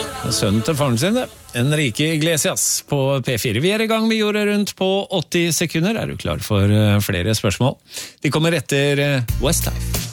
Sønnen til faren sin, det. Enrique Iglesias på P4. Vi er i gang med jordet rundt på 80 sekunder. Er du klar for flere spørsmål? De kommer etter Westlife.